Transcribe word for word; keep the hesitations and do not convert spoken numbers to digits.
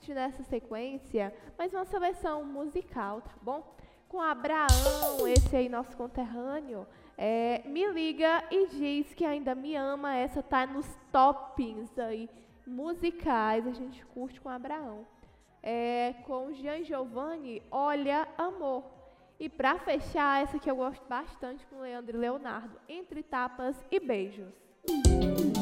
curte nessa sequência mais uma seleção musical, tá bom? Com Abraão, esse aí nosso conterrâneo, é, Me Liga e Diz que Ainda Me Ama, essa tá nos toppings aí musicais, a gente curte com Abraão. É, com Gian Giovanni, Olha Amor. E pra fechar, essa que eu gosto bastante com Leandro e Leonardo, Entre Tapas e Beijos.